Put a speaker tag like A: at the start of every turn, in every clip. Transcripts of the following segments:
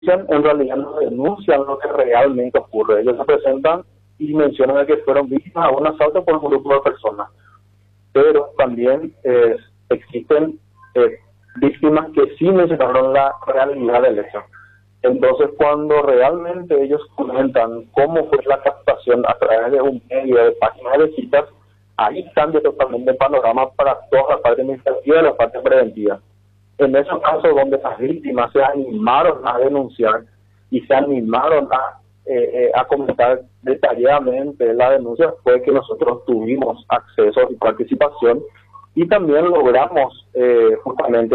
A: en realidad no denuncian lo que realmente ocurre. Ellos se presentan y mencionan que fueron víctimas de un asalto por un grupo de personas. Pero también existen víctimas que sí mencionaron la realidad del hecho. Entonces, cuando realmente ellos comentan cómo fue la captación a través de un medio de páginas de citas, ahí cambia totalmente el panorama para toda la parte administrativa y la parte preventiva. En esos casos donde las víctimas se animaron a denunciar y se animaron a comentar detalladamente la denuncia, fue que nosotros tuvimos acceso y participación y también logramos justamente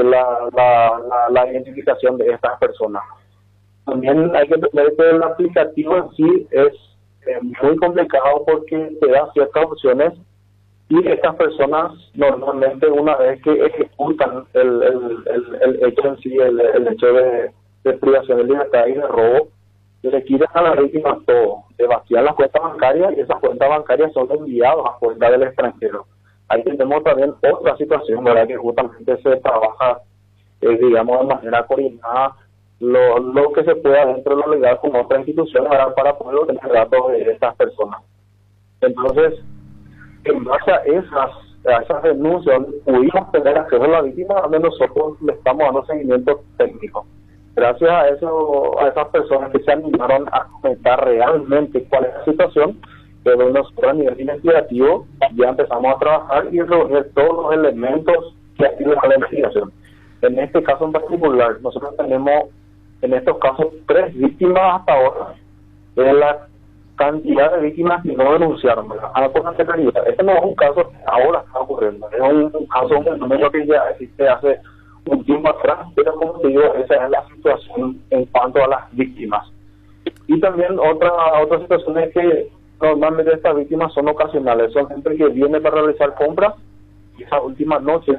A: la identificación de estas personas. También hay que entender que el aplicativo en sí es muy complicado porque te da ciertas opciones y estas personas normalmente una vez que ejecutan el hecho en sí, el hecho de privación de libertad y de robo, le quitan a la víctima todo, le vacían las cuentas bancarias y esas cuentas bancarias son enviadas a cuentas del extranjero. Ahí tenemos también otra situación, ¿verdad? Que justamente se trabaja, digamos, de manera coordinada lo que se pueda dentro de lo legal con otras instituciones, ¿verdad? Para poder obtener datos de estas personas. Entonces, en base a esas denuncias, pudimos tener acceso a la víctima, donde nosotros le estamos dando seguimiento técnico. Gracias a esas personas que se animaron a comentar realmente cuál es la situación, pero nosotros a nivel investigativo ya empezamos a trabajar y reunir todos los elementos que ayudan a la investigación. En este caso en particular, nosotros tenemos en estos casos 3 víctimas hasta ahora, de la cantidad de víctimas que no denunciaron, ¿verdad? Con anterioridad. Este no es un caso que ahora está ocurriendo, es un caso, un fenómeno que ya existe hace un tiempo atrás, pero como te digo, esa es la situación en cuanto a las víctimas. Y también otra situación es que normalmente estas víctimas son ocasionales, son gente que viene para realizar compras y esa última noche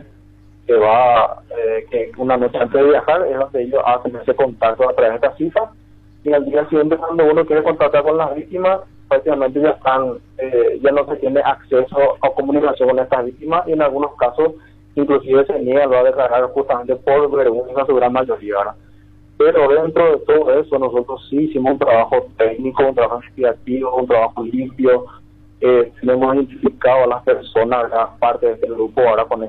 A: que una noche antes de viajar es donde ellos hacen ese contacto a través de esta cifra, y al día siguiente cuando uno quiere contactar con las víctimas prácticamente ya no se tiene acceso a comunicación con estas víctimas y en algunos casos inclusive se niega a declarar justamente por vergüenza su gran mayoría, ¿verdad? Pero dentro de todo eso nosotros sí hicimos un trabajo técnico, un trabajo investigativo, un trabajo limpio. Hemos identificado a las personas, ¿verdad? Parte de este grupo ahora con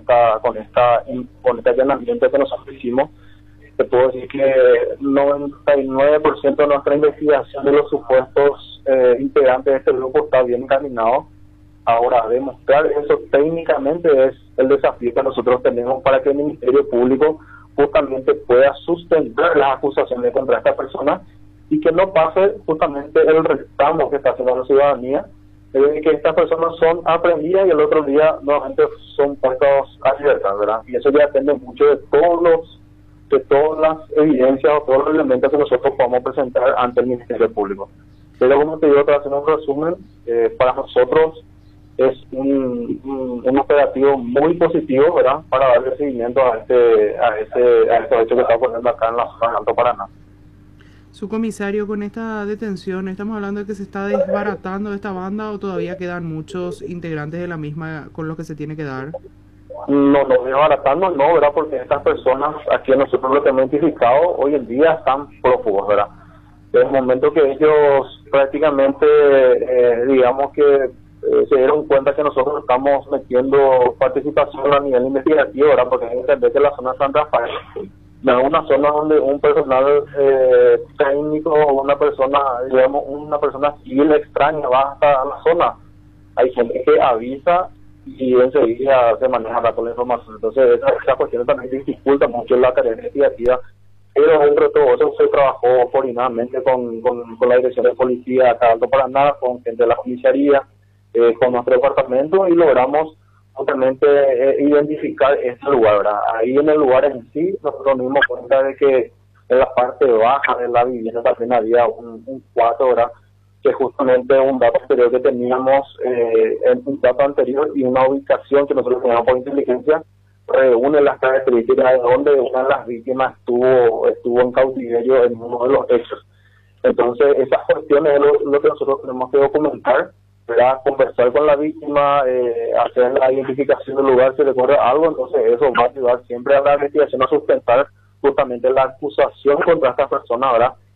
A: este allanamiento que nosotros hicimos. Te puedo decir que 99% de nuestra investigación de los supuestos integrantes de este grupo está bien encaminado. Ahora, demostrar eso técnicamente es el desafío que nosotros tenemos para que el Ministerio Público justamente pueda sustentar las acusaciones contra esta persona y que no pase justamente el reclamo que está haciendo la ciudadanía de que estas personas son aprendidas y el otro día nuevamente son puestos a libertad, ¿verdad? Y eso ya depende mucho de todas las evidencias o todos los elementos que nosotros podamos presentar ante el Ministerio Público. Pero como te digo, para hacer un resumen, para nosotros es un operativo muy positivo, ¿verdad? Para darle seguimiento a estos hechos que está poniendo acá en la zona de Alto Paraná.
B: Subcomisario, con esta detención, ¿estamos hablando de que se está desbaratando esta banda o todavía quedan muchos integrantes de la misma con los que se tiene que dar?
A: No, desbaratando no, ¿verdad? Porque estas personas, aquí nosotros lo que hemos identificado, hoy en día están prófugos, ¿verdad? Desde el momento que ellos prácticamente, digamos que se dieron cuenta que nosotros estamos metiendo participación a nivel investigativo, ¿verdad? Porque hay que entender que la zona de San Rafael no es una zona donde un personal técnico o una persona civil extraña va hasta la zona. Hay gente que avisa y enseguida se maneja toda la información. Entonces esa cuestión también dificulta mucho la tarea investigativa, pero dentro de todo eso se trabajó coordinadamente con la Dirección de Policía acá de Alto Paraná, con gente de la comisaría, con nuestro departamento, y logramos justamente identificar este lugar, ¿verdad? Ahí en el lugar en sí nosotros nos dimos cuenta de que en la parte baja de la vivienda también había un cuarto, ¿verdad? Que justamente un dato anterior que teníamos, en un dato anterior y una ubicación que nosotros teníamos por inteligencia, reúne las características de donde una de las víctimas estuvo en cautiverio en uno de los hechos. Entonces esas cuestiones es lo que nosotros tenemos que documentar, ¿verdad? Conversar con la víctima, hacer la identificación del lugar si recuerda algo. Entonces eso va a ayudar siempre a la investigación a sustentar justamente la acusación contra esta persona, ¿verdad?